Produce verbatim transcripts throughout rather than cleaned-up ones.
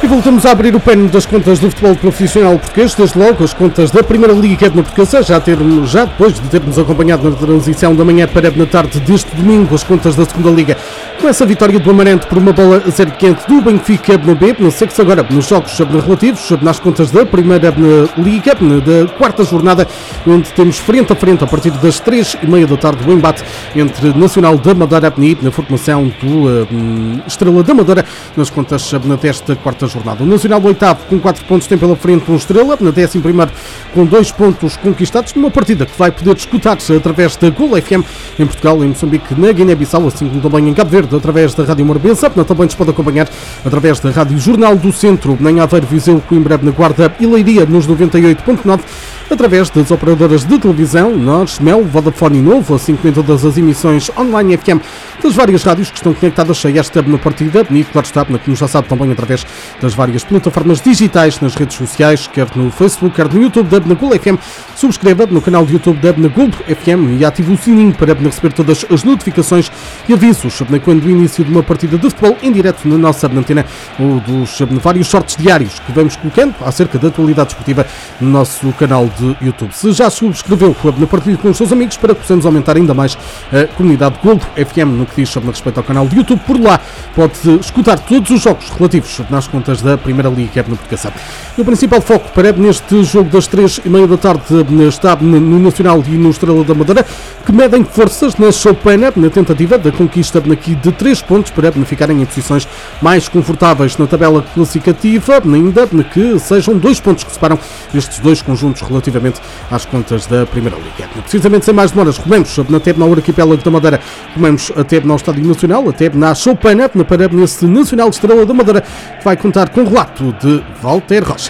E voltamos a abrir o pano das contas do futebol profissional português, desde logo as contas da Primeira Liga que é na Portuguesa, já, termos, já depois de termos acompanhado na transição da manhã para na tarde deste domingo as contas da Segunda Liga. Com essa vitória do Amarante por uma bola a zero quente do Benfica na B, na segue-se agora nos jogos relativos, nas contas da Primeira Liga, da quarta jornada, onde temos frente a frente, a partir das três e meia da tarde, o embate entre Nacional da Madeira e na formação do uh, Estrela da Madeira, nas contas desta quarta jornada. O Nacional do oitavo com quatro pontos tem pela frente um Estrela, na décimo primeiro com dois pontos conquistados, numa partida que vai poder escutar-se através da Gol F M em Portugal, em Moçambique, na Guiné-Bissau, assim como também em Cabo Verde, através da Rádio Morbense. Também nos pode acompanhar através da Rádio Jornal do Centro, em Aveiro, Viseu, Coimbra, na Guarda e Leiria, nos noventa e oito ponto nove, através das operadoras de televisão, Nós, Mel, Vodafone e Novo, assim como em todas as emissões online F M das várias rádios que estão conectadas a esta na partida, e claro está, como já sabe, também através das várias plataformas digitais, nas redes sociais, quer no Facebook, quer no YouTube da na Gol F M. Subscreva no canal de YouTube da na Gol F M e ative o sininho para receber todas as notificações e avisos quando o início de uma partida de futebol em direto na nossa antena, ou dos vários shorts diários que vamos colocando acerca da atualidade esportiva no nosso canal de YouTube. Se já subscreveu na partida com os seus amigos, para que possamos aumentar ainda mais a comunidade Gol F M no que diz sobre respeito ao canal de YouTube, por lá pode escutar todos os jogos relativos nas contas da Primeira Liga na Portuguesa. E o principal foco para neste jogo das três e meia da tarde está no Nacional e no Estrela da Madeira, que medem forças na Choupana, na tentativa da conquista aqui de três pontos para ficarem em posições mais confortáveis na tabela classificativa, ainda que sejam dois pontos que separam estes dois conjuntos relativamente às contas da Primeira Liga. Precisamente sem mais demoras, rumemos até na Arquipélago da Madeira, rumemos até no Estádio Nacional, até na Choupana, para nesse Nacional de Estrela da Madeira, que vai contar com o relato de Walter Rocha.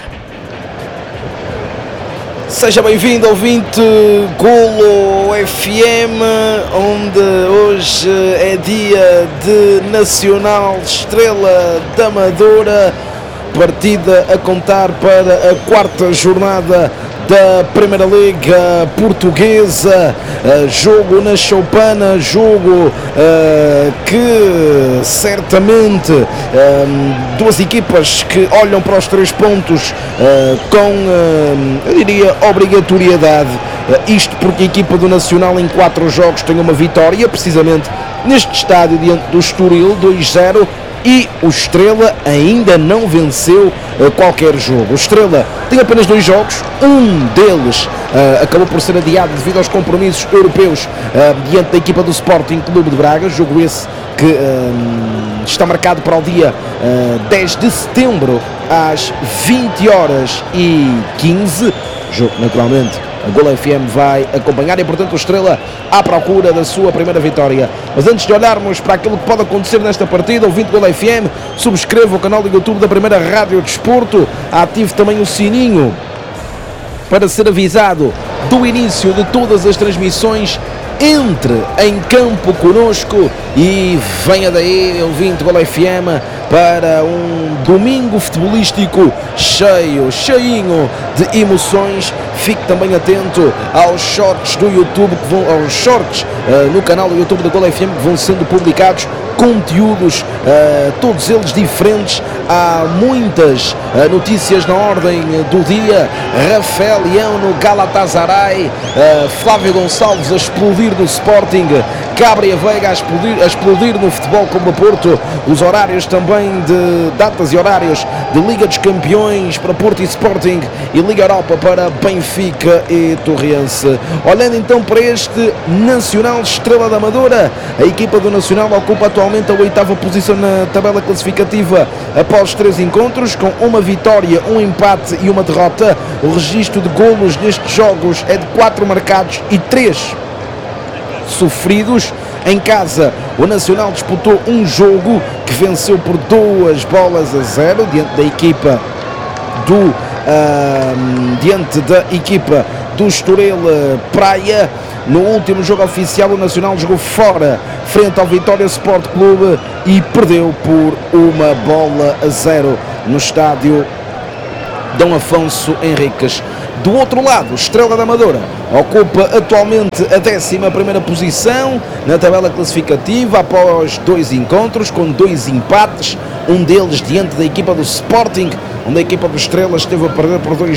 Seja bem-vindo, ouvinte Golo F M, onde hoje é dia de Nacional Estrela da Amadora, partida a contar para a quarta jornada da Primeira Liga Portuguesa, uh, jogo na Choupana, jogo uh, que certamente uh, duas equipas que olham para os três pontos uh, com, uh, eu diria, obrigatoriedade, uh, isto porque a equipa do Nacional em quatro jogos tem uma vitória, precisamente neste estádio diante do Estoril, dois zero, e o Estrela ainda não venceu uh, qualquer jogo. O Estrela tem apenas dois jogos, um deles uh, acabou por ser adiado devido aos compromissos europeus uh, diante da equipa do Sporting Clube de Braga, jogo esse que uh, está marcado para o dia uh, dez de setembro às vinte horas e quinze, jogo naturalmente a Gol F M vai acompanhar e, portanto, o Estrela à procura da sua primeira vitória. Mas antes de olharmos para aquilo que pode acontecer nesta partida, ouvinte Gol F M, subscreva o canal do YouTube da Primeira Rádio Desporto, ative também o sininho para ser avisado do início de todas as transmissões. Entre em campo conosco e venha daí, ouvinte Gol F M, para um domingo futebolístico cheio, cheinho de emoções. Fique também atento aos shorts do YouTube, que vão, aos shorts uh, no canal do YouTube da Gol F M, que vão sendo publicados conteúdos, uh, todos eles diferentes. Há muitas uh, notícias na ordem do dia. Rafael Leão no Galatasaray, uh, Flávio Gonçalves a explodir no Sporting, Gabriel Veiga a explodir, a explodir no Futebol Clube do Porto. Os horários também de datas e horários de Liga dos Campeões para Porto e Sporting, e Liga Europa para Benfica e Torrense. Olhando então para este Nacional Estrela da Amadora, a equipa do Nacional ocupa atualmente a oitava posição na tabela classificativa após três encontros, com uma vitória, um empate e uma derrota. O registro de golos nestes jogos é de quatro marcados e três sofridos. Em casa, o Nacional disputou um jogo que venceu por duas bolas a zero diante da equipa do uh, diante da equipa do Estoril Praia. No último jogo oficial, o Nacional jogou fora frente ao Vitória Sport Clube e perdeu por uma bola a zero no estádio Dom Afonso Henriques. Do outro lado, Estrela da Amadora ocupa atualmente a décima primeira posição na tabela classificativa após dois encontros, com dois empates, um deles diante da equipa do Sporting, onde a equipa do Estrela esteve a perder por dois